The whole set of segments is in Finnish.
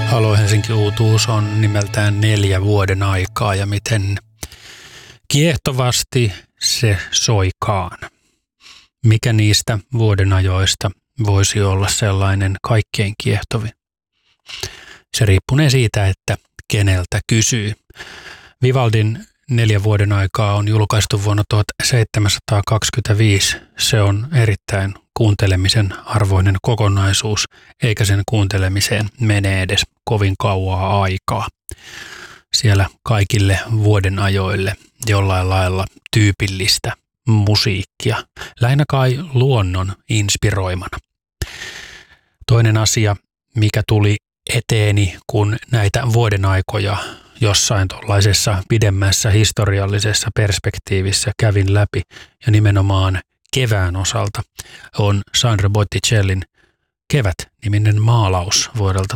Halo Helsinki-uutuus on nimeltään 4 vuoden aikaa ja miten kiehtovasti se soikaan. Mikä niistä vuodenajoista voisi olla sellainen kaikkein kiehtovin? Se riippunee siitä, että keneltä kysyy. Vivaldin 4 vuoden aikaa on julkaistu vuonna 1725. Se on erittäin kuuntelemisen arvoinen kokonaisuus, eikä sen kuuntelemiseen mene edes kovin kauaa aikaa. Siellä kaikille vuodenajoille jollain lailla tyypillistä musiikkia, lähinnä kai luonnon inspiroimana. Toinen asia, mikä tuli eteeni, kun näitä vuodenaikoja jossain tuollaisessa pidemmässä historiallisessa perspektiivissä kävin läpi ja nimenomaan kevään osalta, on Sandro Botticellin Kevät-niminen maalaus vuodelta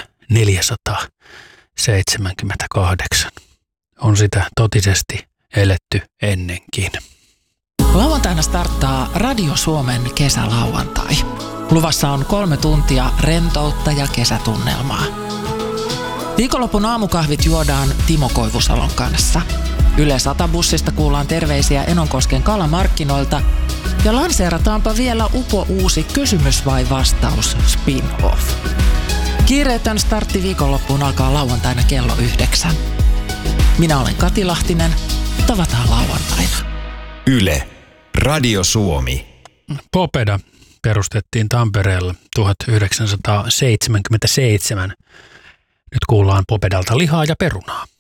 1478. On sitä totisesti eletty ennenkin. Lauantaina starttaa Radio Suomen kesälauantai. Luvassa on 3 tuntia rentoutta ja kesätunnelmaa. Viikonlopun aamukahvit juodaan Timo Koivusalon kanssa. Yle 100-bussista kuullaan terveisiä Enonkosken kalamarkkinoilta ja lanseerataanpa vielä uusi kysymys vai vastaus spin-off. Kiireetön startti viikonloppuun alkaa lauantaina kello 9. Minä olen Kati Lahtinen. Tavataan lauantaina. Yle, Radio Suomi. Popeda perustettiin Tampereella 1977. Nyt kuullaan Popedalta lihaa ja perunaa.